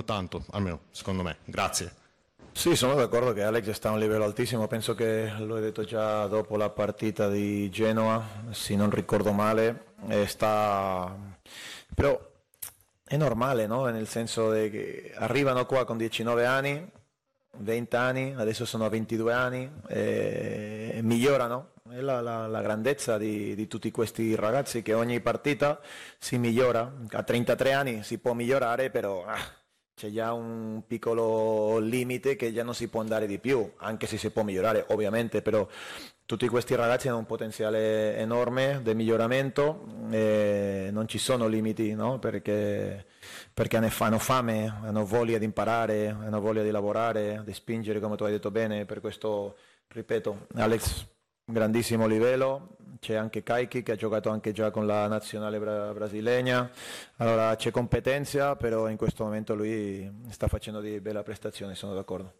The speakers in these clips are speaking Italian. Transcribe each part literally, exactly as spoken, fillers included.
tanto, almeno secondo me. Grazie. Sì, sono d'accordo che Alex sta a un livello altissimo, penso che l'ho detto già dopo la partita di Genoa, se non ricordo male, e sta... però è normale, no? Nel senso che arrivano qua con diciannove anni, venti anni, adesso sono a ventidue anni, e migliorano. È la, la, la grandezza di, di tutti questi ragazzi, che ogni partita si migliora. A trentatré anni si può migliorare, però ah, c'è già un piccolo limite che già non si può andare di più, anche se si può migliorare ovviamente, però tutti questi ragazzi hanno un potenziale enorme di miglioramento e non ci sono limiti, no? Perché, perché hanno fame, hanno voglia di imparare, hanno voglia di lavorare, di spingere, come tu hai detto bene. Per questo, ripeto, Alex, grandissimo livello. C'è anche Kaiki che ha giocato anche già con la nazionale bra- brasiliana, allora c'è competenza, però in questo momento lui sta facendo di bella prestazione, sono d'accordo.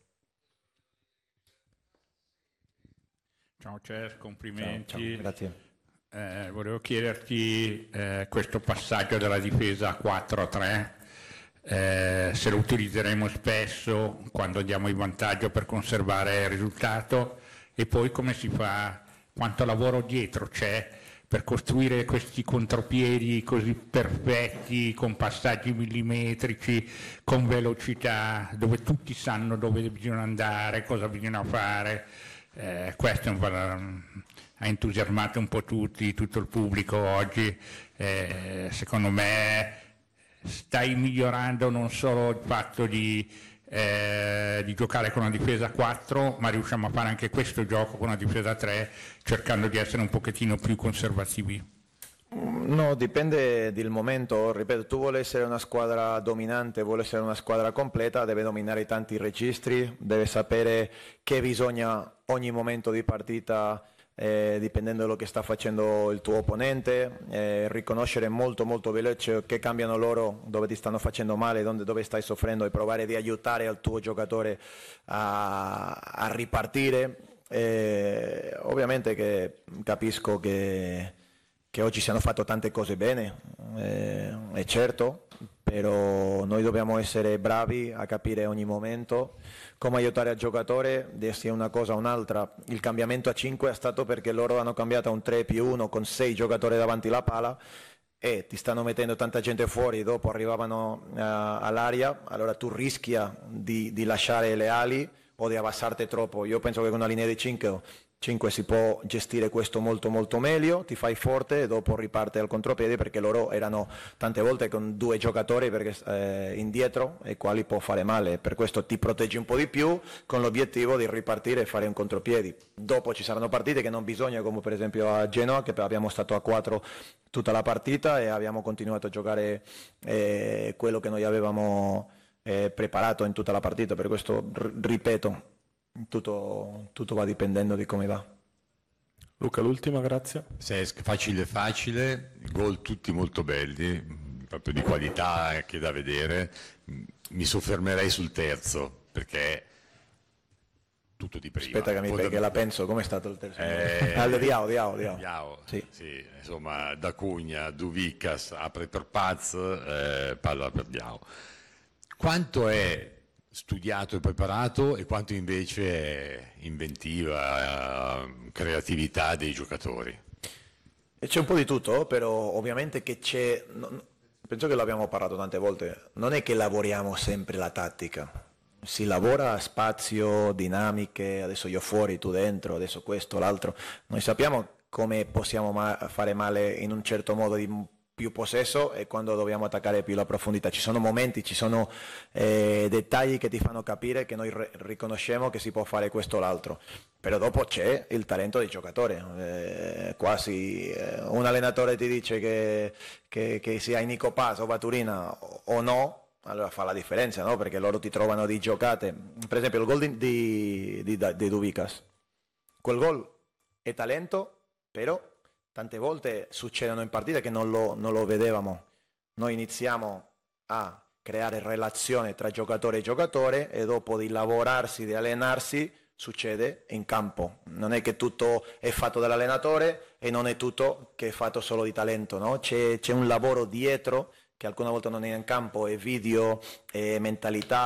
Ciao Cer, complimenti. Ciao, ciao, grazie. Eh, volevo chiederti eh, questo passaggio della difesa quattro a tre, eh, se lo utilizzeremo spesso quando andiamo in vantaggio per conservare il risultato, e poi come si fa, quanto lavoro dietro c'è per costruire questi contropiedi così perfetti, con passaggi millimetrici, con velocità, dove tutti sanno dove bisogna andare, cosa bisogna fare. Eh, questo è un po', ha entusiasmato un po' tutti, tutto il pubblico oggi. Eh, secondo me stai migliorando non solo il fatto di Eh, di giocare con una difesa a quattro, ma riusciamo a fare anche questo gioco con una difesa a tre, cercando di essere un pochettino più conservativi. No, dipende dal momento, ripeto, tu vuoi essere una squadra dominante, vuoi essere una squadra completa, deve dominare tanti registri, deve sapere che bisogna ogni momento di partita, eh, dipendendo da quello che sta facendo il tuo opponente, eh, riconoscere molto molto veloce che cambiano loro, dove ti stanno facendo male, dove, dove stai soffrendo, e provare di aiutare il tuo giocatore a, a ripartire. Eh, ovviamente che capisco che, che oggi si hanno fatto tante cose bene, eh, è certo, però noi dobbiamo essere bravi a capire ogni momento come aiutare il giocatore, sia una cosa o un'altra. Il cambiamento a cinque è stato perché loro hanno cambiato a un tre più uno con sei giocatori davanti alla palla e ti stanno mettendo tanta gente fuori, dopo arrivavano uh, all'aria, allora tu rischia di, di lasciare le ali o di abbassarti troppo. Io penso che con una linea di cinque cinque si può gestire questo molto molto meglio, ti fai forte e dopo riparte al contropiede, perché loro erano tante volte con due giocatori perché, eh, indietro, e quali può fare male, per questo ti proteggi un po' di più con l'obiettivo di ripartire e fare un contropiedi. Dopo ci saranno partite che non bisogna, come per esempio a Genoa, che abbiamo stato a quattro tutta la partita e abbiamo continuato a giocare eh, quello che noi avevamo eh, preparato in tutta la partita. Per questo r- ripeto, Tutto, tutto va dipendendo di come va. Luca, l'ultima, grazie. Se è facile facile, gol tutti molto belli, proprio di qualità anche da vedere. Mi soffermerei sul terzo, perché tutto di prima. Aspetta che mi Potem- che la penso, com'è stato il terzo? Eh, Al Diao, Diao, Diao. Diao, Sì. sì, insomma, da Cugna, Duvicas apre per Paz, eh, palla per Diao. Quanto è studiato e preparato e quanto invece è inventiva, eh, creatività dei giocatori? E c'è un po' di tutto, però ovviamente che c'è, non, penso che l'abbiamo parlato tante volte, non è che lavoriamo sempre la tattica, si lavora a spazio, dinamiche, adesso io fuori, tu dentro, adesso questo, l'altro, noi sappiamo come possiamo ma- fare male in un certo modo di più possesso e quando dobbiamo attaccare più la profondità. Ci sono momenti, ci sono eh, dettagli che ti fanno capire che noi re- riconosciamo che si può fare questo o l'altro, però dopo c'è il talento del giocatore. Eh, quasi eh, un allenatore ti dice che, che, che sia Nico Paz o Baturina o, o no, allora fa la differenza, no? Perché loro ti trovano di giocate. Per esempio il gol di, di, di, di Duvicas, quel gol è talento, però tante volte succedono in partita che non lo, non lo vedevamo. Noi iniziamo a creare relazione tra giocatore e giocatore e dopo di lavorarsi, di allenarsi, succede in campo. Non è che tutto è fatto dall'allenatore e non è tutto che è fatto solo di talento, no? C'è, c'è un lavoro dietro che alcune volte non è in campo, è video, è mentalità,